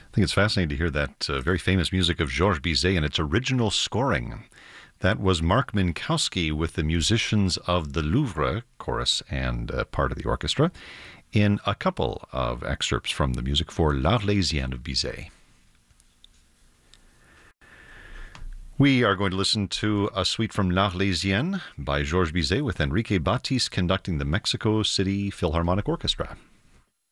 I think it's fascinating to hear that very famous music of Georges Bizet and its original scoring. That was Mark Minkowski with the musicians of the Louvre chorus and part of the orchestra in a couple of excerpts from the music for L'Arlésienne of Bizet. We are going to listen to a suite from L'Arlésienne by Georges Bizet with Enrique Batis conducting the Mexico City Philharmonic Orchestra.